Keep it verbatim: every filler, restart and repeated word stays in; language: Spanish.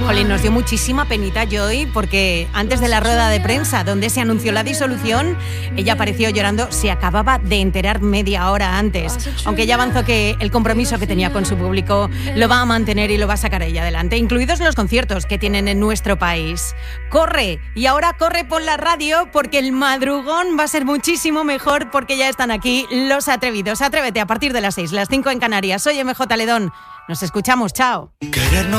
Jolín, nos dio muchísima penita Joy, porque antes de la rueda de prensa donde se anunció la disolución, ella apareció llorando, se acababa de enterar media hora antes, aunque ella avanzó que el compromiso que tenía con su público lo va a mantener y lo va a sacar ella adelante, incluidos los conciertos que tienen en nuestro país. Corre, y ahora corre por la radio, porque el madrugón va a ser muchísimo mejor, porque ya están aquí los atrevidos. Atrévete a partir de las seis, las cinco en Canarias. Soy M J Ledón. Nos escuchamos, chao.